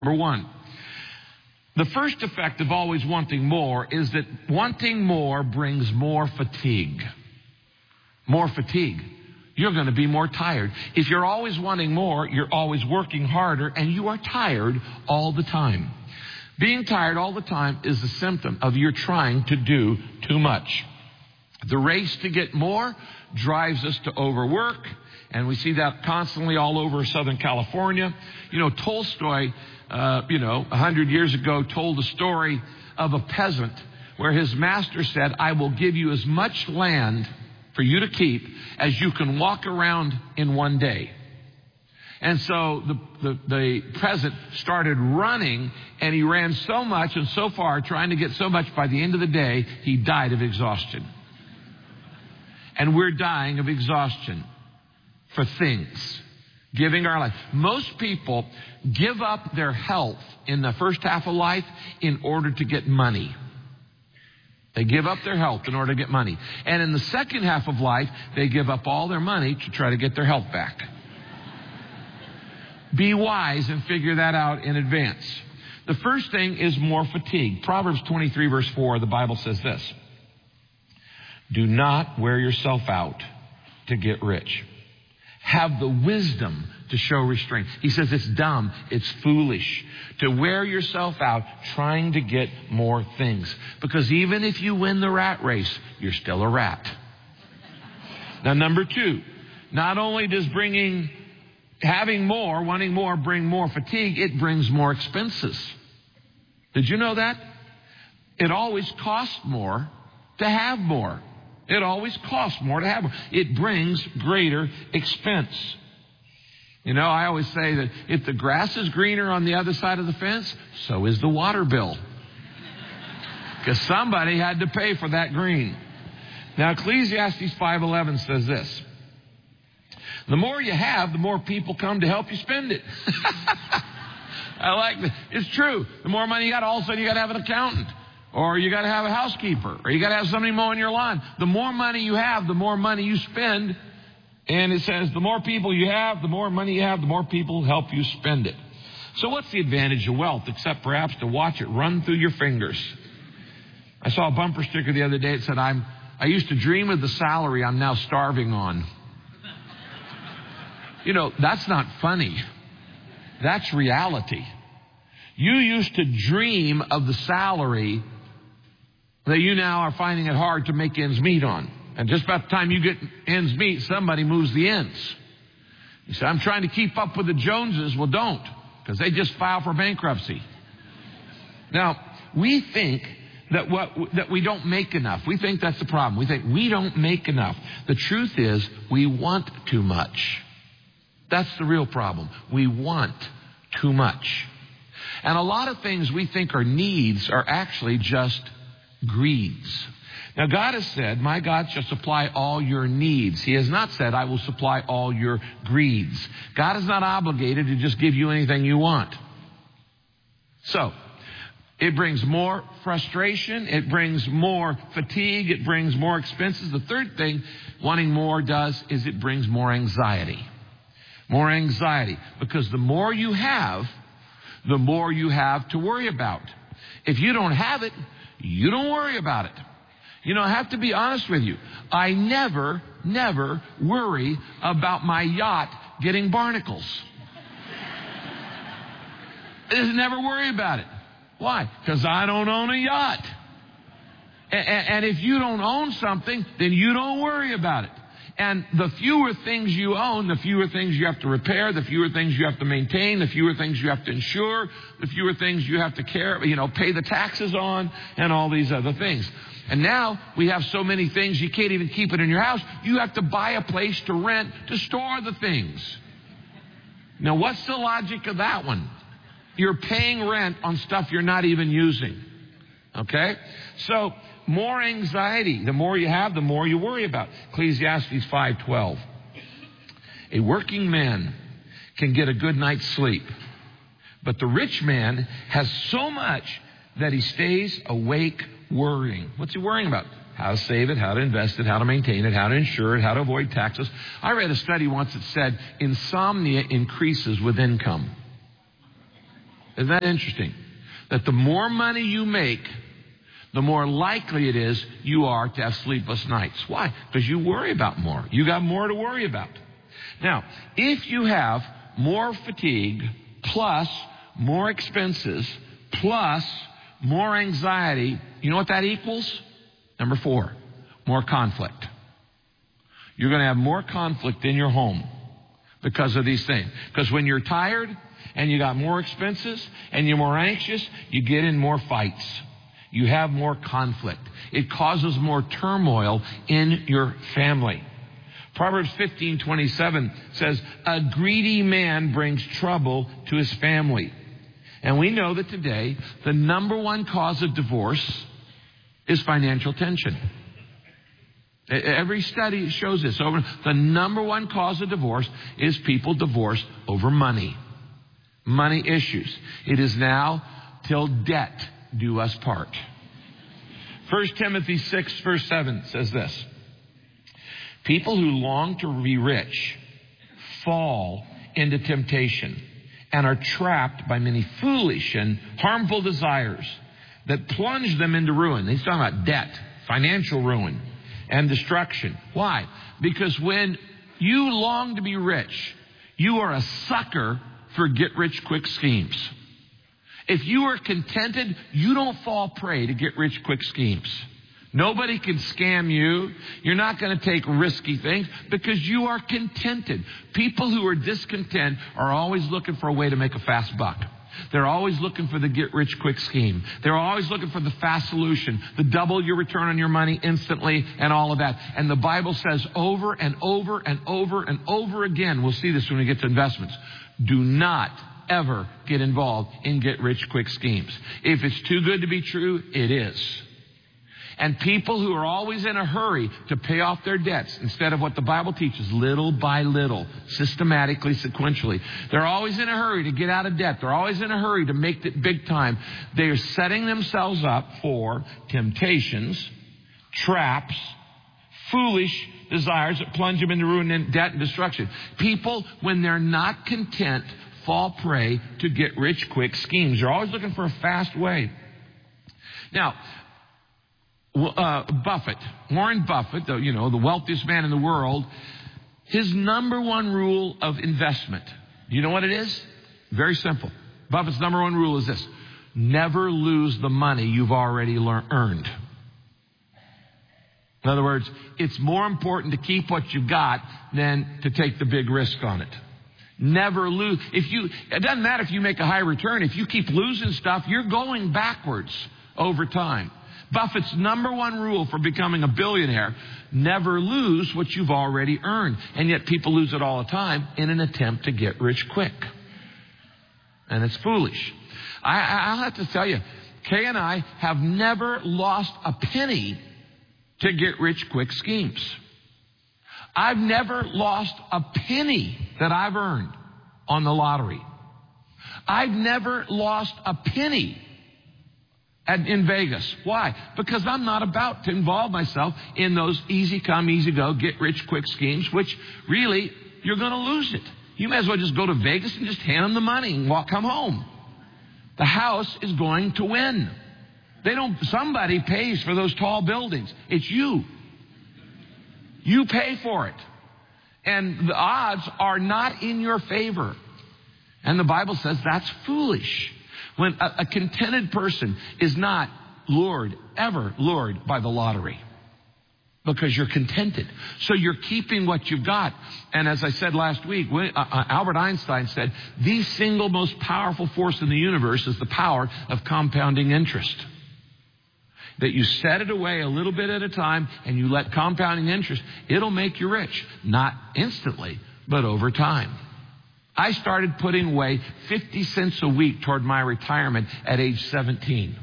Number one, the first effect of always wanting more is that wanting more brings more fatigue. More fatigue. You're going to be more tired. If you're always wanting more, you're always working harder, and you are tired all the time. Being tired all the time is a symptom of you're trying to do too much. The race to get more drives us to overwork, and we see that constantly all over Southern California. Tolstoy, 100 years ago told a story of a peasant where his master said, I will give you as much land for you to keep as you can walk around in one day. And so the peasant started running, and he ran so much and so far, trying to get so much, by the end of the day, he died of exhaustion. And we're dying of exhaustion for things. Giving our life. Most people give up their health in the first half of life in order to get money. They give up their health in order to get money. And in the second half of life, they give up all their money to try to get their health back. Be wise and figure that out in advance. The first thing is more fatigue. Proverbs 23 verse 4, the Bible says this. Do not wear yourself out to get rich. Have the wisdom to show restraint. He says it's dumb, it's foolish to wear yourself out trying to get more things. Because even if you win the rat race, you're still a rat. Now, number two, not only does wanting more bring more fatigue, it brings more expenses. Did you know that? It always costs more to have more. It always costs more to have more. It brings greater expense. I always say that if the grass is greener on the other side of the fence, so is the water bill. Because somebody had to pay for that green. Now, Ecclesiastes 5:11 says this. The more you have, the more people come to help you spend it. I like that. It's true. The more money you got, all of a sudden you got to have an accountant. Or you got to have a housekeeper. Or you got to have somebody mowing your lawn. The more money you have, the more money you spend. And it says the more people you have, the more money you have, the more people help you spend it. So what's the advantage of wealth, except perhaps to watch it run through your fingers? I saw a bumper sticker the other day that said, I used to dream of the salary I'm now starving on. That's not funny. That's reality. You used to dream of the salary that you now are finding it hard to make ends meet on. And just about the time you get ends meet, somebody moves the ends. You say, I'm trying to keep up with the Joneses. Well, don't, because they just filed for bankruptcy. Now, we think that we don't make enough. We think that's the problem. We think we don't make enough. The truth is we want too much. That's the real problem. We want too much. And a lot of things we think are needs are actually just greeds. Now, God has said, my God shall supply all your needs. He has not said, I will supply all your greeds. God is not obligated to just give you anything you want. So, it brings more frustration. It brings more fatigue. It brings more expenses. The third thing wanting more does is it brings more anxiety. More anxiety. Because the more you have, the more you have to worry about. If you don't have it, you don't worry about it. I have to be honest with you. I never worry about my yacht getting barnacles. I just never worry about it. Why? Because I don't own a yacht. And if you don't own something, then you don't worry about it. And the fewer things you own, the fewer things you have to repair, the fewer things you have to maintain, the fewer things you have to insure, the fewer things you have to pay the taxes on, and all these other things. And now we have so many things you can't even keep it in your house. You have to buy a place to rent to store the things. Now, what's the logic of that one? You're paying rent on stuff you're not even using. Okay? So, more anxiety. The more you have, the more you worry about. Ecclesiastes 5:12. A working man can get a good night's sleep, but the rich man has so much that he stays awake worrying. What's he worrying about? How to save it, how to invest it, how to maintain it, how to insure it, how to avoid taxes. I read a study once that said insomnia increases with income. Isn't that interesting? That the more money you make, the more likely it is you are to have sleepless nights. Why? Because you worry about more. You got more to worry about. Now, if you have more fatigue, plus more expenses, plus more anxiety, you know what that equals? Number 4, more conflict. You're going to have more conflict in your home because of these things. Because when you're tired and you got more expenses and you're more anxious, you get in more fights. You have more conflict. It causes more turmoil in your family. Proverbs 15:27 says, a greedy man brings trouble to his family. And we know that today, the number one cause of divorce is financial tension. Every study shows this. The number one cause of divorce is people divorced over money. Money issues. It is now till death do us part. 1 Timothy 6 verse 7 says this. People who long to be rich fall into temptation and are trapped by many foolish and harmful desires that plunge them into ruin. He's talking about debt, financial ruin, and destruction. Why? Because when you long to be rich, you are a sucker for get-rich-quick schemes. If you are contented, you don't fall prey to get-rich-quick schemes. Nobody can scam you. You're not going to take risky things because you are contented. People who are discontent are always looking for a way to make a fast buck. They're always looking for the get-rich-quick scheme. They're always looking for the fast solution, the double your return on your money instantly and all of that. And the Bible says over and over and over and over again, we'll see this when we get to investments, do not ever get involved in get-rich-quick schemes. If it's too good to be true, it is. And people who are always in a hurry to pay off their debts instead of what the Bible teaches, little by little, systematically, sequentially. They're always in a hurry to get out of debt. They're always in a hurry to make it big time. They are setting themselves up for temptations, traps, foolish desires that plunge them into ruin and debt and destruction. People, when they're not content, fall prey to get rich quick schemes. They're always looking for a fast way. Now, Warren Buffett, the wealthiest man in the world, his number one rule of investment, you know what it is? Very simple. Buffett's number one rule is this: never lose the money you've already earned. In other words, it's more important to keep what you've got than to take the big risk on it. Never lose. It doesn't matter if you make a high return. If you keep losing stuff, you're going backwards over time. Buffett's number one rule for becoming a billionaire, never lose what you've already earned. And yet people lose it all the time in an attempt to get rich quick. And it's foolish. I'll have to tell you, Kay and I have never lost a penny to get rich quick schemes. I've never lost a penny that I've earned on the lottery. I've never lost a penny in Vegas. Why? Because I'm not about to involve myself in those easy come, easy go, get rich quick schemes, which really, you're going to lose it. You may as well just go to Vegas and just hand them the money and come home. The house is going to win. Somebody pays for those tall buildings. It's you. You pay for it. And the odds are not in your favor. And the Bible says that's foolish. When a contented person is not ever lured by the lottery. Because you're contented. So you're keeping what you've got. And as I said last week, Albert Einstein said, the single most powerful force in the universe is the power of compounding interest. That you set it away a little bit at a time and you let compounding interest, it'll make you rich. Not instantly, but over time. I started putting away 50 cents a week toward my retirement at age 17.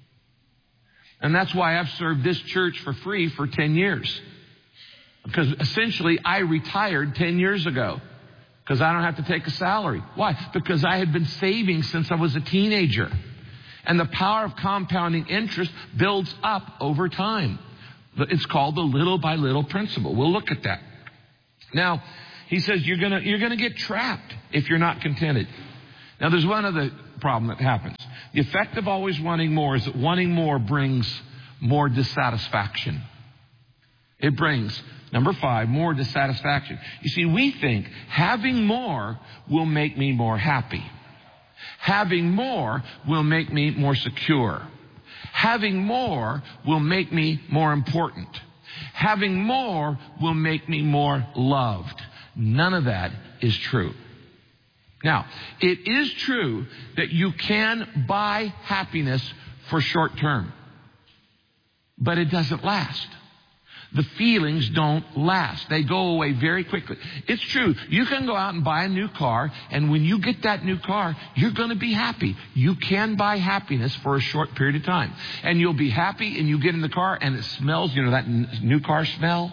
And that's why I've served this church for free for 10 years. Because essentially I retired 10 years ago. Because I don't have to take a salary. Why? Because I had been saving since I was a teenager. And the power of compounding interest builds up over time. It's called the little by little principle. We'll look at that. Now, he says you're gonna get trapped if you're not contented. Now, there's one other problem that happens. The effect of always wanting more is that wanting more brings more dissatisfaction. It brings, number 5, more dissatisfaction. You see, we think having more will make me more happy. Having more will make me more secure. Having more will make me more important. Having more will make me more loved. None of that is true. Now, it is true that you can buy happiness for short term, but it doesn't last. The feelings don't last. They go away very quickly. It's true. You can go out and buy a new car, and when you get that new car, you're going to be happy. You can buy happiness for a short period of time. And you'll be happy, and you get in the car, and it smells, that new car smell.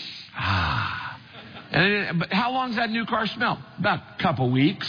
But how long does that new car smell? About a couple weeks.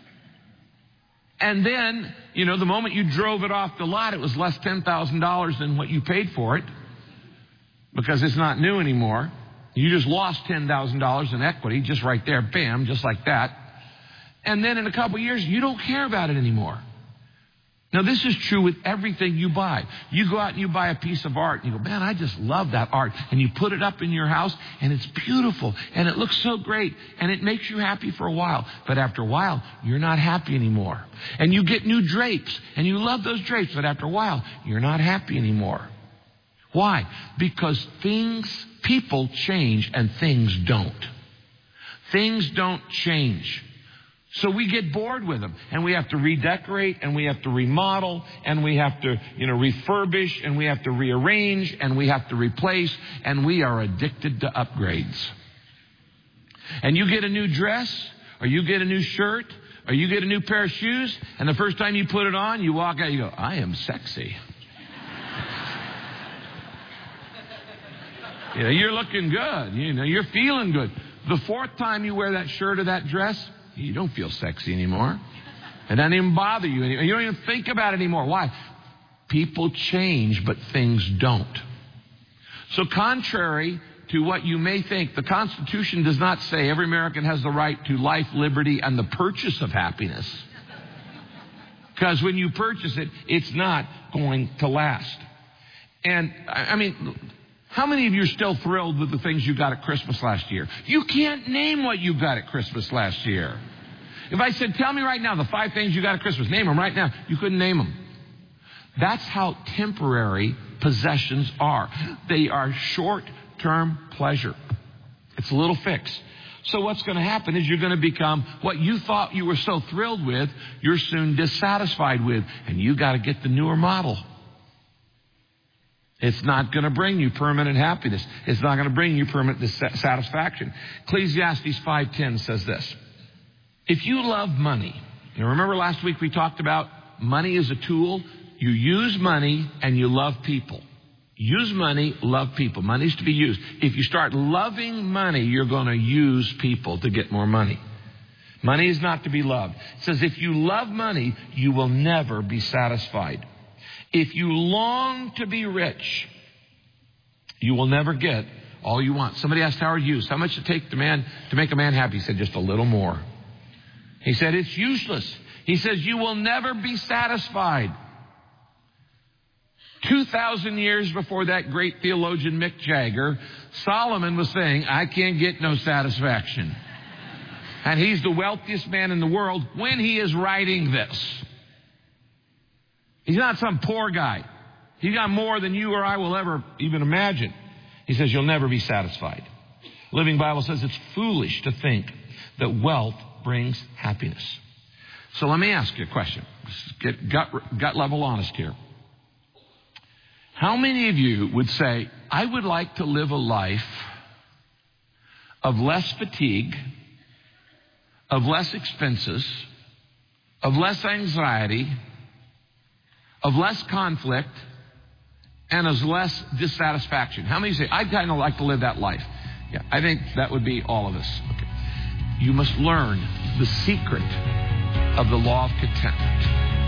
And then, the moment you drove it off the lot, it was less $10,000 than what you paid for it. Because it's not new anymore. You just lost $10,000 in equity just right there, bam, just like that. And then in a couple of years, you don't care about it anymore. Now, this is true with everything you buy. You go out and you buy a piece of art, and you go, man, I just love that art. And you put it up in your house, and it's beautiful, and it looks so great, and it makes you happy for a while. But after a while, you're not happy anymore. And you get new drapes, and you love those drapes, but after a while, you're not happy anymore. Why? Because people change and things don't. Things don't change. So we get bored with them, and we have to redecorate, and we have to remodel, and we have to, refurbish, and we have to rearrange, and we have to replace, and we are addicted to upgrades. And you get a new dress, or you get a new shirt, or you get a new pair of shoes, and the first time you put it on, you walk out, you go, I am sexy. You're looking good. You're feeling good. The fourth time you wear that shirt or that dress, you don't feel sexy anymore. It doesn't even bother you anymore. You don't even think about it anymore. Why? People change, but things don't. So contrary to what you may think, the Constitution does not say every American has the right to life, liberty, and the purchase of happiness. Because when you purchase it, it's not going to last. And, how many of you are still thrilled with the things you got at Christmas last year? You can't name what you got at Christmas last year. If I said, tell me right now the 5 things you got at Christmas, name them right now, you couldn't name them. That's how temporary possessions are. They are short-term pleasure. It's a little fix. So what's going to happen is you're going to become what you thought you were so thrilled with, you're soon dissatisfied with, and you got to get the newer model. It's not going to bring you permanent happiness. It's not going to bring you permanent satisfaction. Ecclesiastes 5:10 says this. If you love money, remember last week we talked about money is a tool. You use money and you love people. Use money, love people. Money's to be used. If you start loving money, you're going to use people to get more money. Money is not to be loved. It says if you love money, you will never be satisfied. If you long to be rich, you will never get all you want. Somebody asked Howard Hughes, how much does it take to make a man happy? He said, just a little more. He said, it's useless. He says, you will never be satisfied. 2,000 years before that great theologian Mick Jagger, Solomon was saying, I can't get no satisfaction. And he's the wealthiest man in the world when he is writing this. He's not some poor guy. He's got more than you or I will ever even imagine. He says, you'll never be satisfied. Living Bible says it's foolish to think that wealth brings happiness. So let me ask you a question. Let's get gut level honest here. How many of you would say, I would like to live a life of less fatigue, of less expenses, of less anxiety, of less conflict, and of less dissatisfaction? How many say, I'd kind of like to live that life? Yeah, I think that would be all of us. Okay. You must learn the secret of the law of contentment.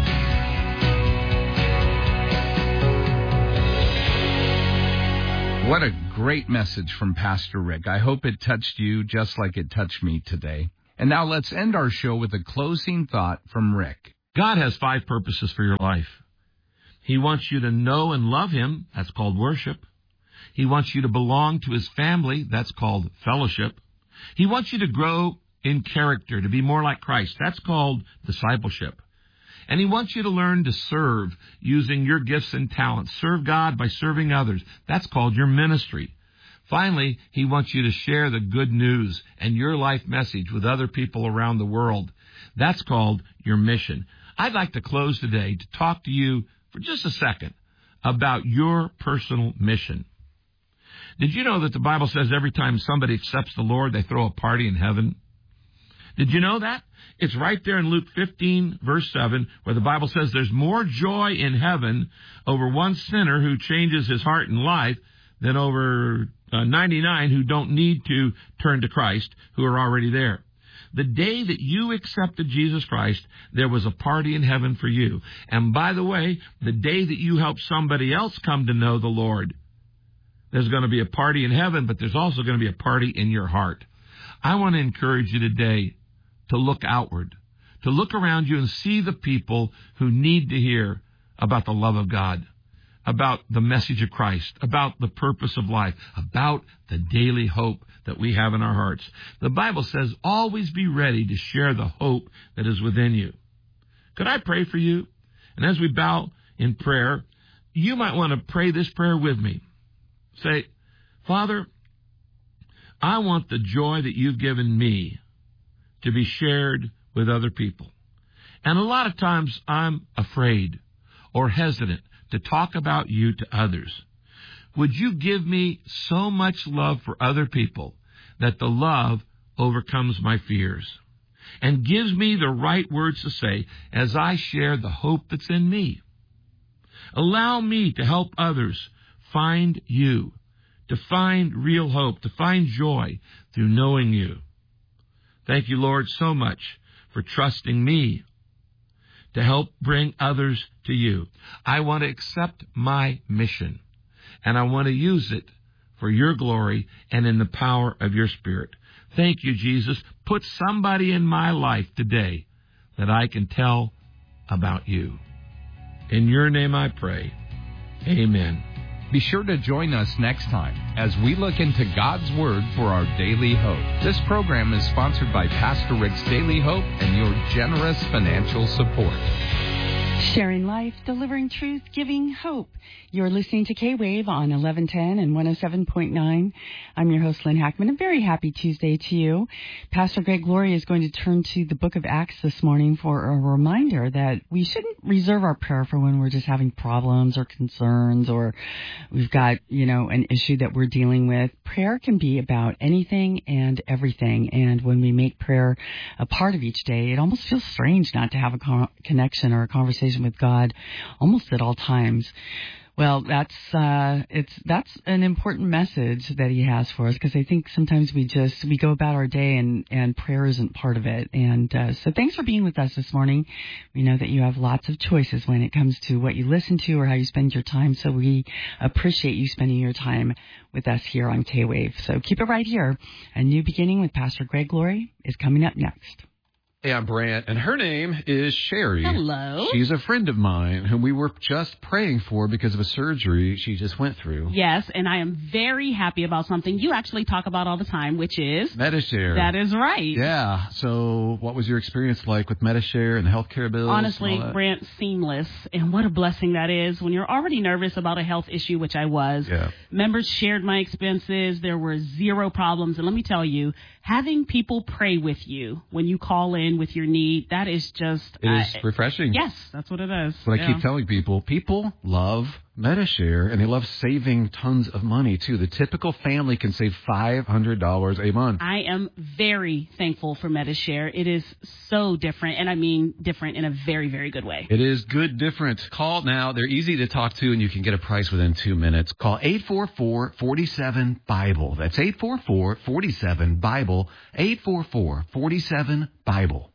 What a great message from Pastor Rick. I hope it touched you just like it touched me today. And now let's end our show with a closing thought from Rick. God has 5 purposes for your life. He wants you to know and love Him. That's called worship. He wants you to belong to His family. That's called fellowship. He wants you to grow in character, to be more like Christ. That's called discipleship. And He wants you to learn to serve using your gifts and talents. Serve God by serving others. That's called your ministry. Finally, He wants you to share the good news and your life message with other people around the world. That's called your mission. I'd like to close today to talk to you for just a second about your personal mission. Did you know that the Bible says every time somebody accepts the Lord, they throw a party in heaven? Did you know that? It's right there in Luke 15, verse 7, where the Bible says there's more joy in heaven over one sinner who changes his heart and life than over 99 who don't need to turn to Christ, who are already there. The day that you accepted Jesus Christ, there was a party in heaven for you. And by the way, the day that you help somebody else come to know the Lord, there's going to be a party in heaven, but there's also going to be a party in your heart. I want to encourage you today to look outward, to look around you and see the people who need to hear about the love of God, about the message of Christ, about the purpose of life, about the daily hope that we have in our hearts. The Bible says, always be ready to share the hope that is within you. Could I pray for you? And as we bow in prayer, you might want to pray this prayer with me. Say, Father, I want the joy that you've given me to be shared with other people. And a lot of times I'm afraid or hesitant to talk about you to others. Would you give me so much love for other people that the love overcomes my fears and gives me the right words to say as I share the hope that's in me? Allow me to help others find you, to find real hope, to find joy through knowing you. Thank you, Lord, so much for trusting me to help bring others to you. I want to accept my mission, and I want to use it for your glory and in the power of your Spirit. Thank you, Jesus. Put somebody in my life today that I can tell about you. In your name I pray. Amen. Be sure to join us next time as we look into God's Word for our daily hope. This program is sponsored by Pastor Rick's Daily Hope and your generous financial support. Sharing life, delivering truth, giving hope. You're listening to K-Wave on 1110 and 107.9. I'm your host, Lynn Hackman. A very happy Tuesday to you. Pastor Greg Laurie is going to turn to the book of Acts this morning for a reminder that we shouldn't reserve our prayer for when we're just having problems or concerns or we've got, an issue that we're dealing with. Prayer can be about anything and everything. And when we make prayer a part of each day, it almost feels strange not to have a connection or a conversation with God almost at all times. Well, that's an important message that he has for us, because I think sometimes we go about our day and prayer isn't part of it. And so thanks for being with us this morning. We know that you have lots of choices when it comes to what you listen to or how you spend your time. So we appreciate you spending your time with us here on K-Wave. So keep it right here. A new beginning with Pastor Greg Laurie is coming up next. Hey, I'm Brant, and her name is Sherry. Hello. She's a friend of mine whom we were just praying for because of a surgery she just went through. Yes, and I am very happy about something you actually talk about all the time, which is... Medi-Share. That is right. Yeah. So what was your experience like with Medi-Share and the healthcare bills? Honestly, Brant, seamless. And what a blessing that is when you're already nervous about a health issue, which I was. Yeah. Members shared my expenses. There were zero problems. And let me tell you, having people pray with you when you call in with your need, that is just... It is refreshing. Yes, that's what it is. But I keep telling people love Medi-Share, and they love saving tons of money, too. The typical family can save $500 a month. I am very thankful for Medi-Share. It is so different, and I mean different in a very, very good way. It is good different. Call now. They're easy to talk to, and you can get a price within 2 minutes. Call 844-47-BIBLE. That's 844-47-BIBLE, 844-47-BIBLE.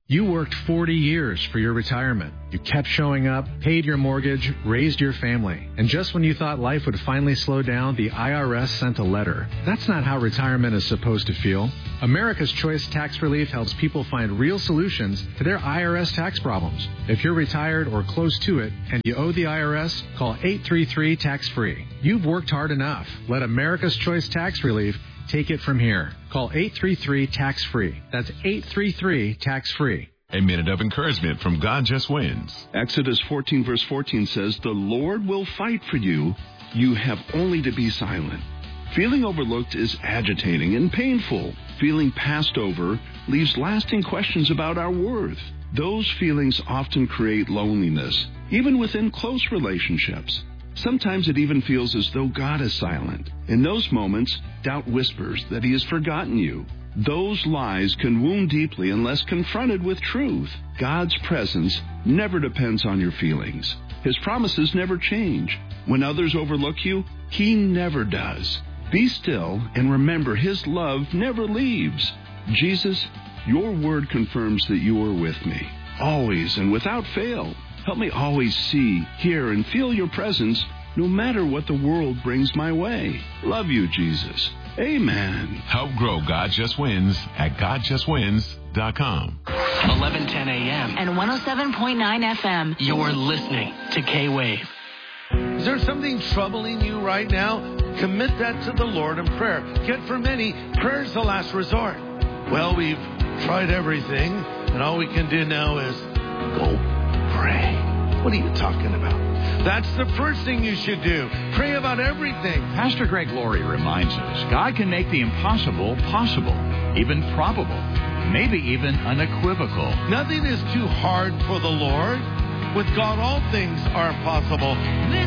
You worked 40 years for your retirement. You kept showing up, paid your mortgage, raised your family. And just when you thought life would finally slow down, the IRS sent a letter. That's not how retirement is supposed to feel. America's Choice Tax Relief helps people find real solutions to their IRS tax problems. If you're retired or close to it and you owe the IRS, call 833-TAX-FREE. You've worked hard enough. Let America's Choice Tax Relief take it from here. Call 833-TAX-FREE. That's 833-TAX-FREE. A minute of encouragement from God Just Wins. Exodus 14 verse 14 says, "The Lord will fight for you. You have only to be silent." Feeling overlooked is agitating and painful. Feeling passed over leaves lasting questions about our worth. Those feelings often create loneliness, even within close relationships. Sometimes it even feels as though God is silent. In those moments, doubt whispers that He has forgotten you. Those lies can wound deeply unless confronted with truth. God's presence never depends on your feelings. His promises never change. When others overlook you, He never does. Be still and remember His love never leaves. Jesus, your word confirms that you are with me, always and without fail. Help me always see, hear, and feel your presence, no matter what the world brings my way. Love you, Jesus. Amen. Help grow God Just Wins at GodJustWins.com. 11:10 a.m. and 107.9 FM. You're listening to K-Wave. Is there something troubling you right now? Commit that to the Lord in prayer. Yet for many, prayer is the last resort. Well, we've tried everything, and all we can do now is go pray. What are you talking about? That's the first thing you should do. Pray about everything. Pastor Greg Laurie reminds us God can make the impossible possible, even probable, maybe even unequivocal. Nothing is too hard for the Lord. With God, all things are possible.